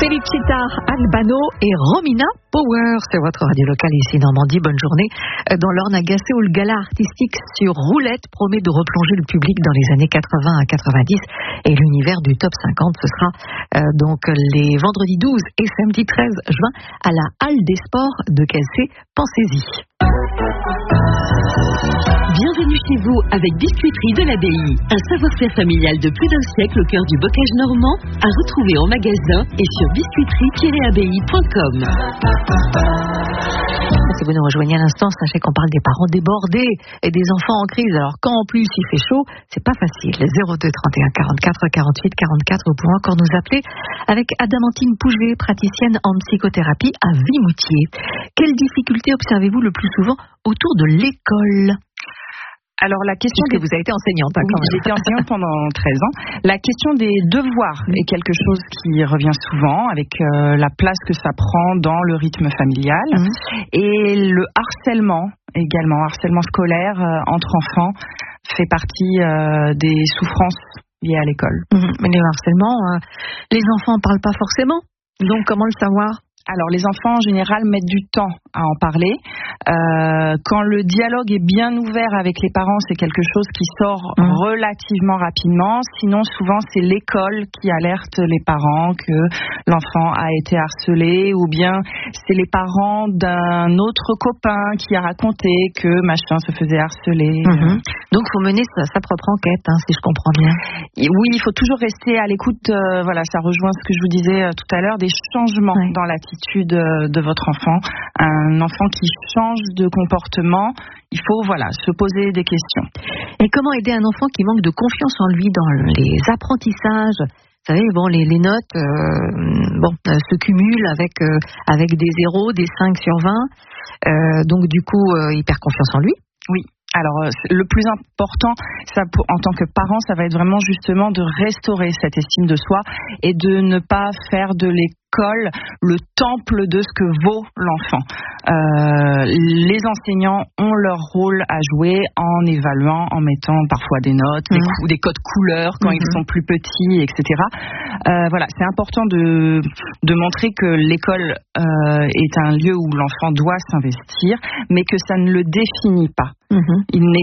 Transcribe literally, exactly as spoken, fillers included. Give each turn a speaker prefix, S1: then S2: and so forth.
S1: Felicita Albano et Romina Power, c'est votre radio locale ici Normandie. Bonne journée. Dans l'Orne-Agacé où le gala artistique sur roulette promet de replonger le public dans les années quatre-vingts à quatre-vingt-dix et l'univers du top cinquante, ce sera euh, donc les vendredis douze et samedi treize juin à la Halle des Sports de Cassé. Pensez-y.
S2: Bienvenue chez vous avec Biscuiterie de l'Abbaye. Un savoir-faire familial de plus d'un siècle au cœur du bocage normand, à retrouver en magasin et sur biscuiterie tiret abbaye point com.
S1: Si vous nous rejoignez à l'instant, sachez qu'on parle des parents débordés et des enfants en crise. Alors quand en plus il fait chaud, c'est pas facile. zéro deux trente et un quarante-quatre quarante-huit quarante-quatre, vous pouvez encore nous appeler avec Adamantine Pouget, praticienne en psychothérapie à Vimoutier. Quelles difficultés observez-vous le plus souvent autour de l'école ?
S3: Alors la question
S1: Puisque
S3: des...
S1: vous avez été enseignante. Hein,
S3: oui, j'ai été enseignante pendant treize ans. La question des devoirs est quelque chose qui revient souvent avec euh, la place que ça prend dans le rythme familial. Mmh. Et le harcèlement également, harcèlement scolaire euh, entre enfants fait partie euh, des souffrances liées à l'école.
S1: Mmh. Mais le harcèlement, euh, les enfants n'en parlent pas forcément. Donc comment le savoir ?
S3: Alors, les enfants, en général, mettent du temps à en parler. Euh, quand le dialogue est bien ouvert avec les parents, c'est quelque chose qui sort mmh. relativement rapidement. Sinon, souvent, c'est l'école qui alerte les parents que l'enfant a été harcelé, ou bien c'est les parents d'un autre copain qui a raconté que machin se faisait harceler.
S1: Mmh. Donc, il faut mener sa, sa propre enquête, hein, si je comprends bien.
S3: Et oui, il faut toujours rester à l'écoute. Euh, voilà, ça rejoint ce que je vous disais euh, tout à l'heure, des changements ouais. dans l'attitude de votre enfant. Un enfant qui change de comportement, il faut voilà se poser des questions.
S1: Et comment aider un enfant qui manque de confiance en lui dans les apprentissages ? Vous savez, bon, les, les notes euh, bon, euh, se cumulent avec, euh, avec des zéros, des cinq sur vingt. Euh, donc du coup, euh, il perd confiance en lui.
S3: Oui. Alors, le plus important, ça, pour, en tant que parent, ça va être vraiment justement de restaurer cette estime de soi et de ne pas faire de l'école le temple de ce que vaut l'enfant. Euh, les enseignants ont leur rôle à jouer en évaluant, en mettant parfois des notes, mmh. des, cou- des codes couleurs quand mmh. ils sont plus petits, et cetera. Euh, voilà, c'est important de, de montrer que l'école euh, est un lieu où l'enfant doit s'investir, mais que ça ne le définit pas. Mmh. Il n'est